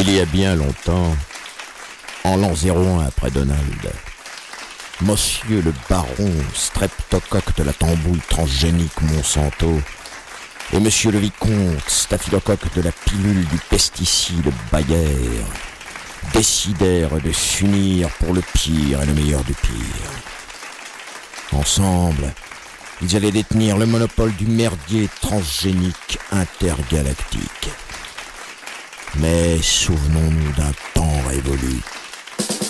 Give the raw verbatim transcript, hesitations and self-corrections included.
Il y a bien longtemps, en l'an zéro un après Donald, Monsieur le baron streptocoque de la tambouille transgénique Monsanto et Monsieur le vicomte staphylocoque de la pilule du pesticide Bayer décidèrent de s'unir pour le pire et le meilleur du pire. Ensemble, ils allaient détenir le monopole du merdier transgénique intergalactique. Mais souvenons-nous d'un temps révolu.